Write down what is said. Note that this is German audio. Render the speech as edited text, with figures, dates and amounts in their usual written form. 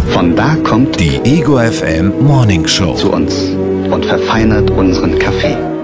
Von da kommt die Ego FM Morning Show zu uns und verfeinert unseren Kaffee.